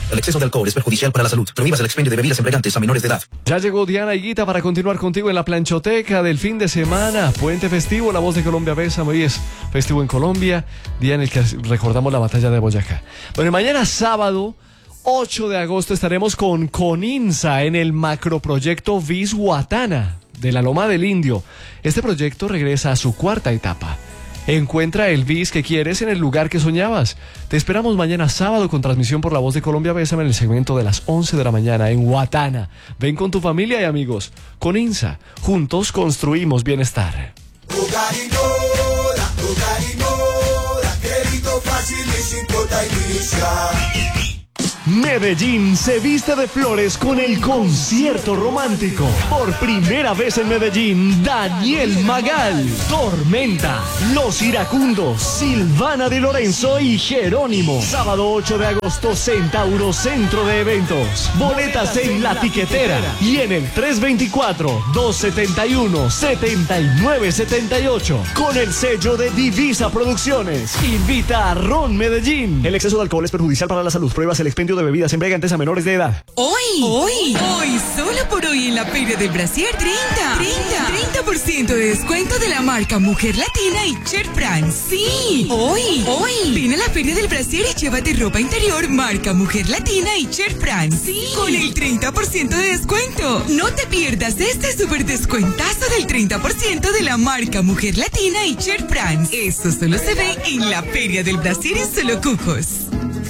El exceso de alcohol es perjudicial para la salud. Prohíbas el expendio de bebidas embriagantes a menores de edad. Ya llegó Diana Higuita para continuar contigo en la planchoteca del fin de semana. Puente festivo, La Voz de Colombia Bésame. Hoy es festivo en Colombia, día en el que recordamos la batalla de Boyacá. Bueno, mañana sábado 8 de agosto estaremos con Coninsa en el macroproyecto Vis Guatana de la Loma del Indio. Este proyecto regresa a su cuarta etapa. Encuentra el bis que quieres en el lugar que soñabas. Te esperamos mañana sábado con transmisión por La Voz de Colombia Bésame en el segmento de las 11 de la mañana en Guatana. Ven con tu familia y amigos. Coninsa, juntos construimos bienestar. Medellín se viste de flores con el concierto romántico. Por primera vez en Medellín, Daniel Magal, Tormenta, Los Iracundos, Silvana Di Lorenzo y Jerónimo. Sábado 8 de agosto, Centauro Centro de Eventos. Boletas en La Tiquetera y en el 324-271-7978. Con el sello de Divisa Producciones. Invita a Ron Medellín. El exceso de alcohol es perjudicial para la salud. Pruebas el expendio de bebidas embriagantes a menores de edad. Hoy, solo por hoy en la Feria del Brasier, 30% de descuento de la marca Mujer Latina y Cher France. Sí, hoy. Ven a la Feria del Brasier y llévate ropa interior marca Mujer Latina y Cher France. Sí, con el 30% de descuento. No te pierdas este super descuentazo del 30% de la marca Mujer Latina y Cher France. Eso solo se ve en la Feria del Brasier y Solo Cujos.